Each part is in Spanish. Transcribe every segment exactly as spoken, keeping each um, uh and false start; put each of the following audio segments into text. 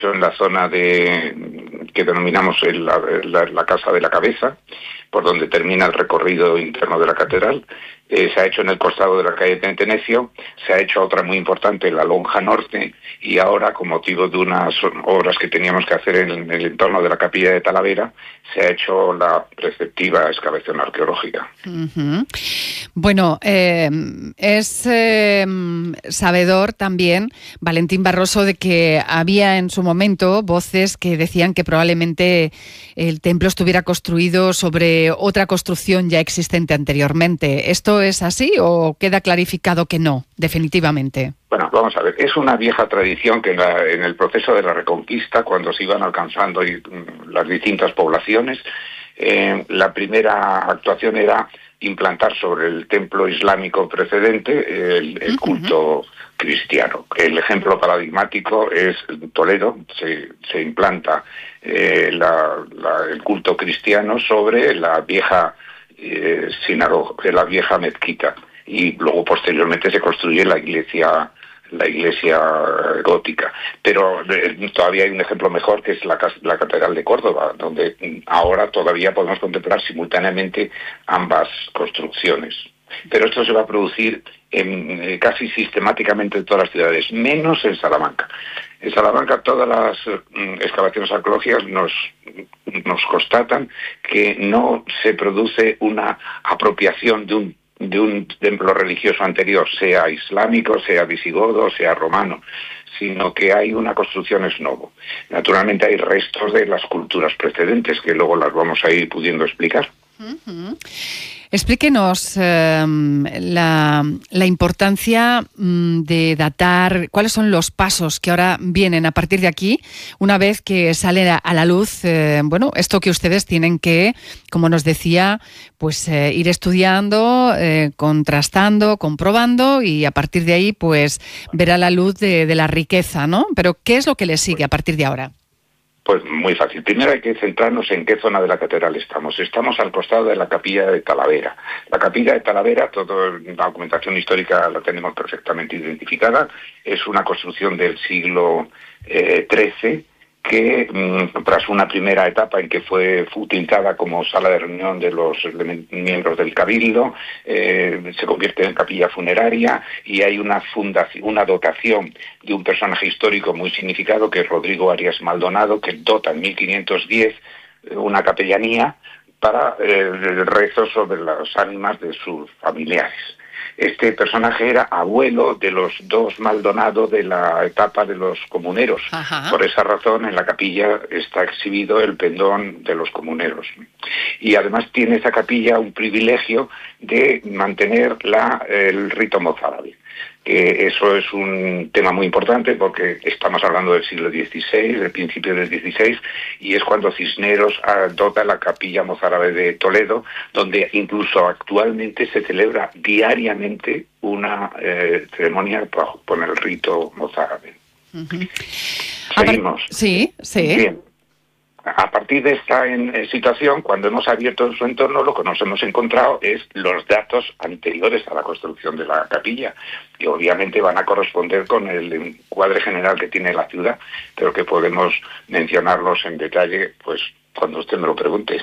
en la zona de que denominamos el, la, la, la Casa de la Cabeza, por donde termina el recorrido interno de la catedral. Eh, se ha hecho en el costado de la calle Tentenecio, se ha hecho otra muy importante en la lonja norte, y ahora, con motivo de unas obras que teníamos que hacer en, en el entorno de la capilla de Talavera, se ha hecho la preceptiva excavación arqueológica. Uh-huh. Bueno, eh, es eh, sabedor también, Valentín Barroso, de que había en su momento voces que decían que probablemente el templo estuviera construido sobre otra construcción ya existente anteriormente. ¿Esto es así o queda clarificado que no, definitivamente? Bueno, vamos a ver, es una vieja tradición que en, la, en el proceso de la Reconquista, cuando se iban alcanzando y, las distintas poblaciones, eh, la primera actuación era implantar sobre el templo islámico precedente el, el culto cristiano. El ejemplo paradigmático es Toledo, se, se implanta eh, la, la, el culto cristiano sobre la vieja eh, sinagoga, la vieja mezquita, y luego posteriormente se construye la iglesia la iglesia gótica. Pero eh, todavía hay un ejemplo mejor, que es la, la Catedral de Córdoba, donde ahora todavía podemos contemplar simultáneamente ambas construcciones. Pero esto se va a producir en, eh, casi sistemáticamente en todas las ciudades, menos en Salamanca. En Salamanca todas las mm, excavaciones arqueológicas nos, nos constatan que no se produce una apropiación de un de un templo religioso anterior, sea islámico, sea visigodo, sea romano, sino que hay una construcción ex novo. Naturalmente hay restos de las culturas precedentes, que luego las vamos a ir pudiendo explicar. Uh-huh. Explíquenos eh, la, la importancia mm, de datar, cuáles son los pasos que ahora vienen a partir de aquí, una vez que sale a, a la luz, eh, bueno, esto que ustedes tienen que, como nos decía, pues eh, ir estudiando, eh, contrastando, comprobando, y a partir de ahí, pues, ver a la luz de, de la riqueza, ¿no? Pero, ¿qué es lo que les sigue a partir de ahora? Pues muy fácil. Primero hay que centrarnos en qué zona de la catedral estamos. Estamos al costado de la capilla de Talavera. La capilla de Talavera, toda la documentación histórica la tenemos perfectamente identificada. Es una construcción del siglo eh, trece, que mmm, tras una primera etapa en que fue, fue utilizada como sala de reunión de los miembros del Cabildo, eh, se convierte en capilla funeraria, y hay una fundación, una dotación de un personaje histórico muy significado, que es Rodrigo Arias Maldonado, que dota en mil quinientos diez una capellanía para eh, el rezo sobre las ánimas de sus familiares. Este personaje era abuelo de los dos Maldonado de la etapa de los comuneros. Ajá. Por esa razón, en la capilla está exhibido el pendón de los comuneros. Y además tiene esa capilla un privilegio de mantener la, el rito mozárabe. Que eso es un tema muy importante, porque estamos hablando del siglo dieciséis, del principio del dieciséis, y es cuando Cisneros dota la capilla mozárabe de Toledo, donde incluso actualmente se celebra diariamente una eh, ceremonia con el rito mozárabe. Uh-huh. Seguimos. Sí, sí. Bien. A partir de esta en, en situación, cuando hemos abierto su entorno, lo que nos hemos encontrado es los datos anteriores a la construcción de la capilla, que obviamente van a corresponder con el encuadre general que tiene la ciudad, pero que podemos mencionarlos en detalle, pues, cuando usted me lo pregunte.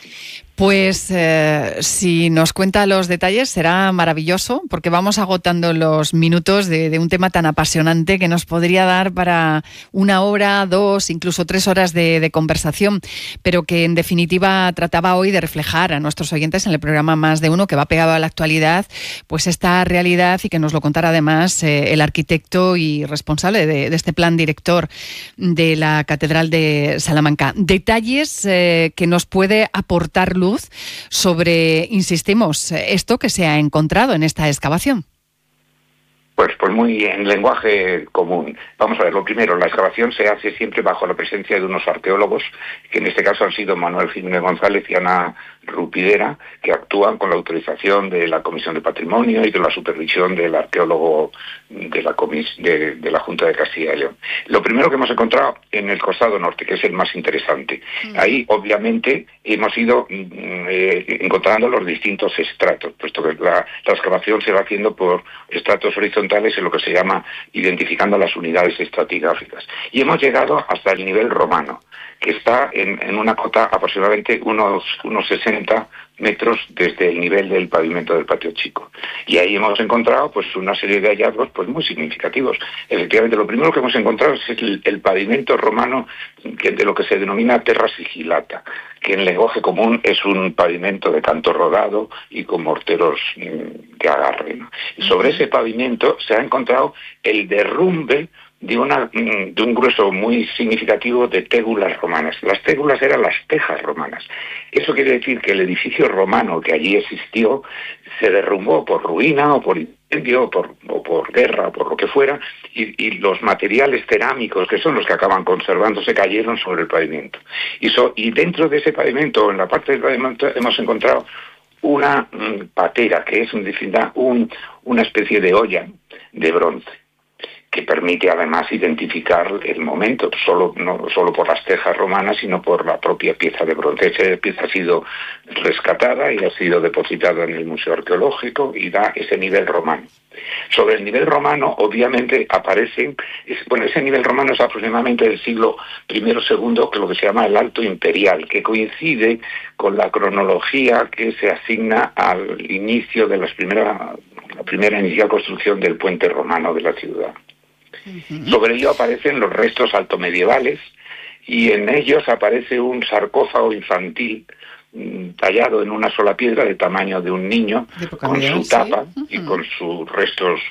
Pues eh, si nos cuenta los detalles será maravilloso, porque vamos agotando los minutos de, de un tema tan apasionante que nos podría dar para una hora, dos, incluso tres horas de, de conversación, pero que en definitiva trataba hoy de reflejar a nuestros oyentes en el programa Más de Uno, que va pegado a la actualidad, pues esta realidad, y que nos lo contara además eh, el arquitecto y responsable de, de este plan director de la Catedral de Salamanca. Detalles eh, que nos puede aportar luz sobre, insistimos, esto que se ha encontrado en esta excavación. Pues, pues muy en lenguaje común. Vamos a ver, lo primero, la excavación se hace siempre bajo la presencia de unos arqueólogos, que en este caso han sido Manuel Jiménez González y Ana Rupidera, que actúan con la autorización de la Comisión de Patrimonio y de la supervisión del arqueólogo de la, comis- de, de la Junta de Castilla y León. Lo primero que hemos encontrado en el costado norte, que es el más interesante. Mm. Ahí, obviamente, hemos ido eh, encontrando los distintos estratos, puesto que la, la excavación se va haciendo por estratos horizontales horizontales en lo que se llama identificando las unidades estratigráficas. Y hemos llegado hasta el nivel romano, que está en, en una cota aproximadamente unos, unos sesenta metros desde el nivel del pavimento del patio chico. Y ahí hemos encontrado pues una serie de hallazgos pues muy significativos. Efectivamente, lo primero que hemos encontrado es el, el pavimento romano, que de lo que se denomina terra sigillata, que en lenguaje común es un pavimento de canto rodado y con morteros de agarre, ¿no? Y sobre ese pavimento se ha encontrado el derrumbe de, una, de un grueso muy significativo de tégulas romanas. Las tégulas eran las tejas romanas. Eso quiere decir que el edificio romano que allí existió se derrumbó por ruina o por incendio o por, o por guerra o por lo que fuera, y, y los materiales cerámicos, que son los que acaban conservándose, cayeron sobre el pavimento. Y, so, y dentro de ese pavimento, en la parte del pavimento, hemos encontrado una mm, patera, que es un, una especie de olla de bronce, que permite además identificar el momento, solo, no solo por las tejas romanas, sino por la propia pieza de bronce. Esa pieza ha sido rescatada y ha sido depositada en el Museo Arqueológico y da ese nivel romano. Sobre el nivel romano, obviamente, aparecen, es, bueno, ese nivel romano es aproximadamente del siglo primero segundo, que es lo que se llama el Alto Imperial, que coincide con la cronología que se asigna al inicio de las primera, la primera inicial construcción del puente romano de la ciudad. Sobre ello aparecen los restos altomedievales y en ellos aparece un sarcófago infantil mmm, tallado en una sola piedra de tamaño de un niño, con su tapa, sí. uh-huh. y con sus restos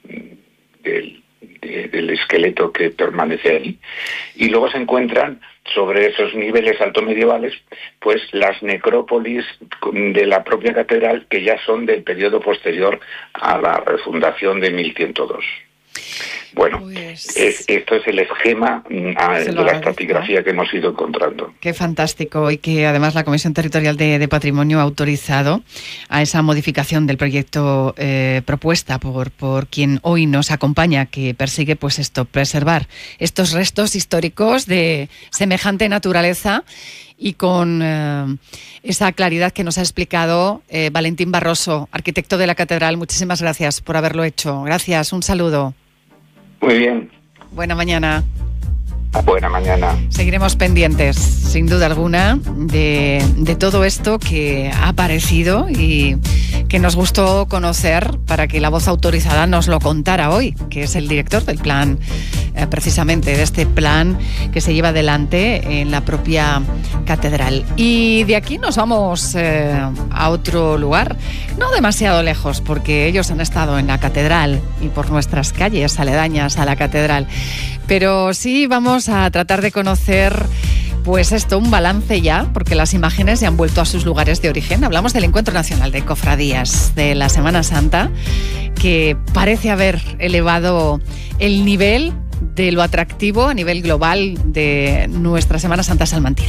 del, de, del esqueleto que permanece ahí. Y luego se encuentran sobre esos niveles altomedievales pues las necrópolis de la propia catedral, que ya son del periodo posterior a la refundación de mil ciento dos. Bueno, pues, es, esto es el esquema a, de la estratigrafía que hemos ido encontrando. Qué fantástico, y que además la Comisión Territorial de, de Patrimonio ha autorizado a esa modificación del proyecto eh, propuesta por, por quien hoy nos acompaña, que persigue pues esto, preservar estos restos históricos de semejante naturaleza y con eh, esa claridad que nos ha explicado eh, Valentín Barroso, arquitecto de la Catedral. Muchísimas gracias por haberlo hecho. Gracias, un saludo. Muy bien. Buena mañana. Buena mañana. Seguiremos pendientes, sin duda alguna, de, de todo esto que ha aparecido y que nos gustó conocer para que la voz autorizada nos lo contara hoy, que es el director del plan, eh, precisamente de este plan que se lleva adelante en la propia catedral. Y de aquí nos vamos eh, a otro lugar, no demasiado lejos, porque ellos han estado en la catedral y por nuestras calles aledañas a la catedral. Pero sí vamos a tratar de conocer, pues esto, un balance ya, porque las imágenes ya han vuelto a sus lugares de origen. Hablamos del Encuentro Nacional de Cofradías de la Semana Santa, que parece haber elevado el nivel de lo atractivo a nivel global de nuestra Semana Santa salmantina.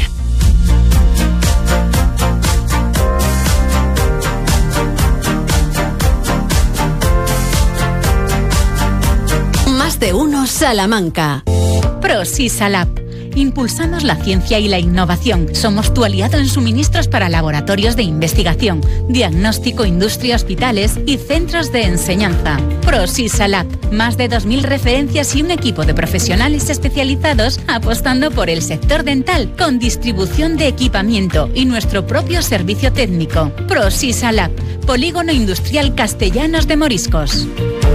Más de uno Salamanca. ProSisalab. Impulsamos la ciencia y la innovación. Somos tu aliado en suministros para laboratorios de investigación, diagnóstico, industria, hospitales y centros de enseñanza. ProSisalab. Más de dos mil referencias y un equipo de profesionales especializados apostando por el sector dental con distribución de equipamiento y nuestro propio servicio técnico. ProSisalab. Polígono Industrial Castellanos de Moriscos.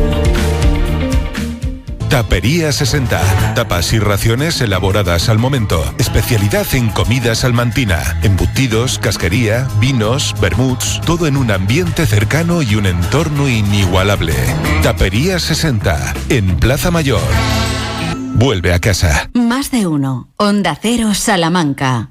Tapería sesenta. Tapas y raciones elaboradas al momento. Especialidad en comida salmantina. Embutidos, casquería, vinos, vermuts. Todo en un ambiente cercano y un entorno inigualable. Tapería sesenta. En Plaza Mayor. Vuelve a casa. Más de uno. Onda Cero Salamanca.